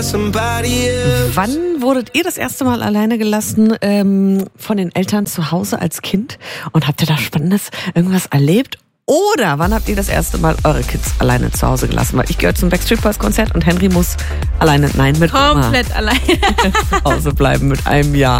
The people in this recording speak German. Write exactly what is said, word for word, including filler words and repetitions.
Wann wurdet ihr das erste Mal alleine gelassen ähm, von den Eltern zu Hause als Kind? Und habt ihr da Spannendes irgendwas erlebt? Oder wann habt ihr das erste Mal eure Kids alleine zu Hause gelassen? Weil ich gehöre zum Backstreet Boys Konzert und Henry muss alleine, nein, mit Oma Komplett alleine zu Hause bleiben mit einem Jahr.